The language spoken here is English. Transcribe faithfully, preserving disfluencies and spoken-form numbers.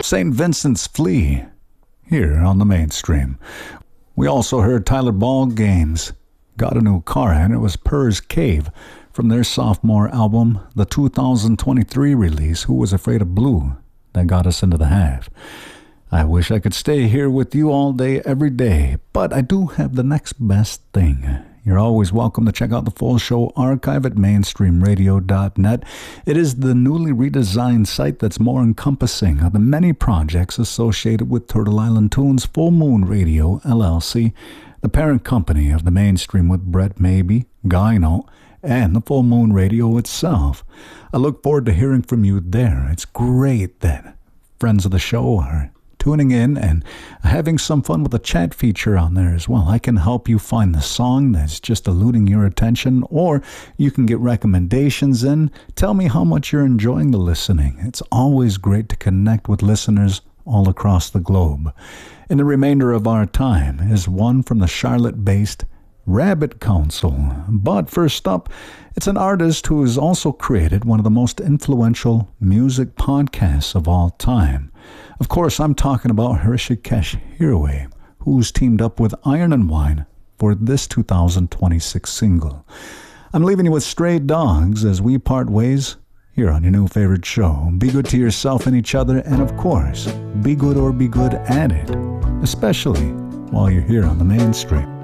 Saint Vincent's Flea, here on the Mainstream. We also heard Tyler Ball Games, Got a New Car, and it was Purr's Cave from their sophomore album, the two thousand twenty-three release, Who Was Afraid of Blue, that got us into the half. I wish I could stay here with you all day, every day, but I do have the next best thing. You're always welcome to check out the full show archive at mainstream radio dot net. It is the newly redesigned site that's more encompassing of the many projects associated with Turtle Island Tunes Full Moon Radio, L L C, the parent company of the Mainstream with Brett Maybe, Gyno, and the Full Moon Radio itself. I look forward to hearing from you there. It's great that friends of the show are tuning in and having some fun with the chat feature on there as well. I can help you find the song that's just eluding your attention, or you can get recommendations in. Tell me how much you're enjoying the listening. It's always great to connect with listeners all across the globe. And the remainder of our time is one from the Charlotte-based Rabbit Council. But first up, it's an artist who has also created one of the most influential music podcasts of all time. Of course, I'm talking about Hrishikesh Hirway, who's teamed up with Iron and Wine for this two thousand twenty-six single. I'm leaving you with Stray Dogs as we part ways here on your new favorite show. Be good to yourself and each other, and of course, be good or be good at it, especially while you're here on the Mainstream.